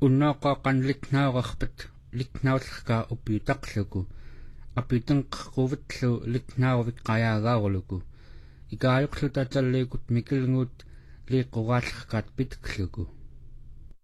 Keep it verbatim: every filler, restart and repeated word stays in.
kunnaaqaaqan litnaaqarpat litnaullerkaa upiutaqluku apitenqerruvatlu litnaaruvik qayaagaaruluku ikaajuqlu tatalliikut mikilnguut liiqquraallerkaat pitkluku